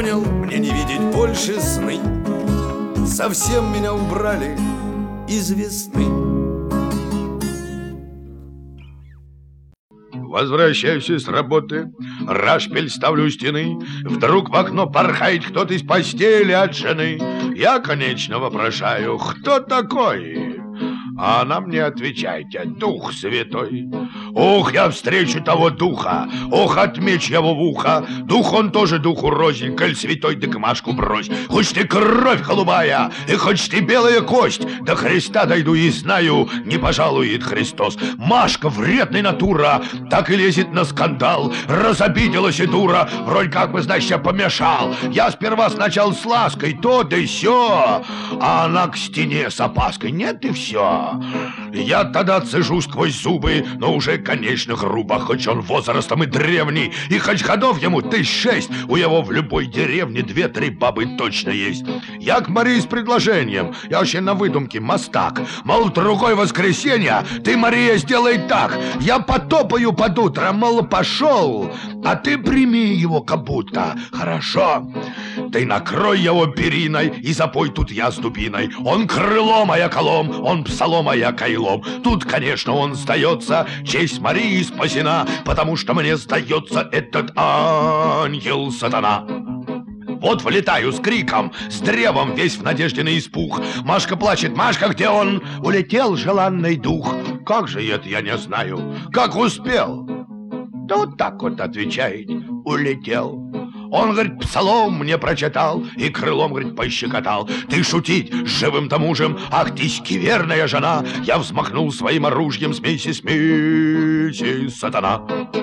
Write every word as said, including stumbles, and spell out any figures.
понял, мне не видеть больше сны. Совсем меня убрали из весны. Возвращаюсь с работы, рашпиль ставлю у стены. Вдруг в окно порхает кто-то из постели от жены. Я, конечно, вопрошаю: кто такой? А она мне отвечает: Дух Святой. Ох, я встречу того духа, ох, отмечь его в ухо. Дух он тоже духу рознь, коль святой, да Машку брось. Хоть ты кровь голубая, и хоть ты белая кость, до Христа дойду и знаю, не пожалует Христос. Машка вредная натура, так и лезет на скандал. Разобиделась и дура, вроде как бы, значит, я помешал. Я сперва сначала с лаской, то да сё, а она к стене с опаской. Нет, и все. Я тогда цежу сквозь зубы, но уже, конечно, грубо. Хоть он возрастом и древний, и хоть ходов ему тысяч шесть, у его в любой деревне две-три бабы точно есть. Я к Марии с предложением, я вообще на выдумке мастак. Мол, другое воскресенье ты, Мария, сделай так: я потопаю под утро, мол, пошел, а ты прими его как будто. Хорошо. Ты накрой его периной и запой тут я с дубиной. Он крылом, а я колом, он псалом, а я кайлом. Тут, конечно, он сдается, честь Марии спасена, потому что мне сдается этот ангел сатана. Вот влетаю с криком, с древом весь в надежде на испуг. Машка плачет: Машка, где он? Улетел желанный дух. Как же это, я не знаю. Как успел? Да вот так вот отвечает: улетел. Он, говорит, псалом мне прочитал и крылом, говорит, пощекотал. Ты шутить с живым-то мужем, ах ты скверная жена. Я взмахнул своим оружием: смейся, смейся, сатана.